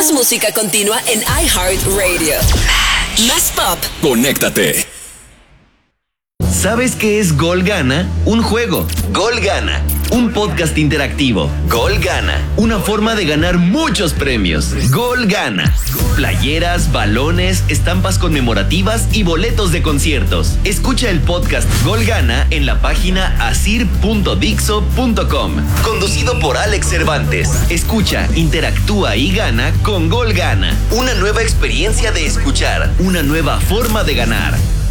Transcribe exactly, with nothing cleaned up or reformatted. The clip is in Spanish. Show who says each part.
Speaker 1: Más música continua en iHeartRadio. Más pop.
Speaker 2: Conéctate.
Speaker 3: ¿Sabes qué es Gol Gana? Un juego. Gol Gana. Un podcast interactivo. Gol Gana. Una forma de ganar muchos premios. Gol Gana. Playeras, balones, estampas conmemorativas y boletos de conciertos. Escucha el podcast Gol Gana en la página asir punto dixo punto com. Conducido por Alex Cervantes. Escucha, interactúa y gana con Gol Gana. Una nueva experiencia de escuchar. Una nueva forma de ganar.